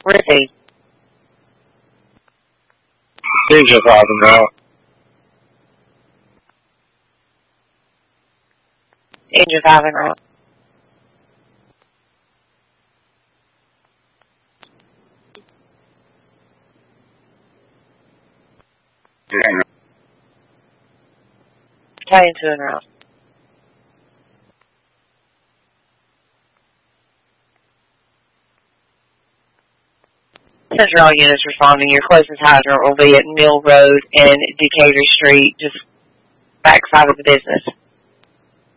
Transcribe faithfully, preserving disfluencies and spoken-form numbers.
Where is he? Danger five and route. Danger five and route. Battalion two and route. Central units responding. Your closest hydrant will be at Mill Road and Decatur Street, just backside of the business.